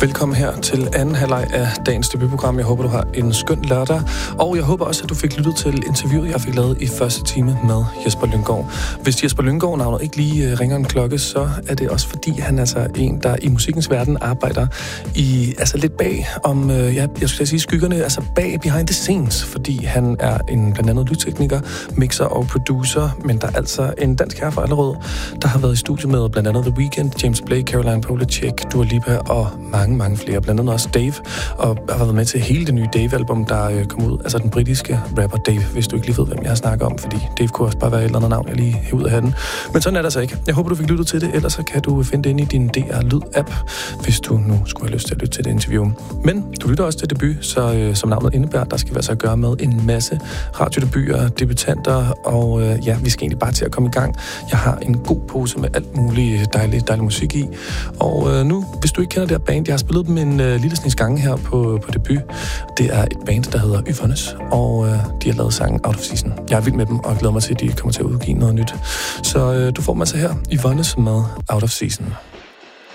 Velkommen her til anden halvleg af dagens debutprogram. Jeg håber, du har en skøn lørdag, og jeg håber også, at du fik lyttet til interviewet, jeg fik lavet i første time med Jesper Lynggaard. Hvis Jesper Lynggaard navnet ikke lige ringer en klokke, så er det også fordi, han er altså en, der i musikkens verden arbejder i, altså lidt bag om, jeg skulle sige skyggerne, altså bag behind the scenes, fordi han er en blandt andet lydtekniker, mixer og producer, men der er altså en dansk herre fra Allerød, der har været i studiet med blandt andet The Weeknd, James Blake, Caroline Polachek, Dua Lipa og mange flere, blandt andet også Dave, og har været med til hele det nye Dave-album, der kom ud, altså den britiske rapper Dave, hvis du ikke lige ved, hvem jeg snakker om, fordi Dave kunne også bare være et eller andet navn, jeg lige hæver ud af hatten. Men sådan er det altså ikke. Jeg håber, du fik lyttet til det, ellers så kan du finde det inde i din DR Lyd-app, hvis du nu skulle have lyst til at lytte til det interview. Men du lytter også til debut, så som navnet indebærer, der skal vi altså gøre med en masse radiodebuter, debutanter, og ja, vi skal egentlig bare til at komme i gang. Jeg har en god pose med alt muligt dejlig musik i, og nu, hvis du ikke kender det her band, jeg har spillet dem en lille snes gange her på debut. Det er et band, der hedder Yvonnes, og de har lavet sangen Out of Season. Jeg er vild med dem, og glæder mig til, at de kommer til at udgive noget nyt. Så du får dem altså her, Yvonnes med Out of Season.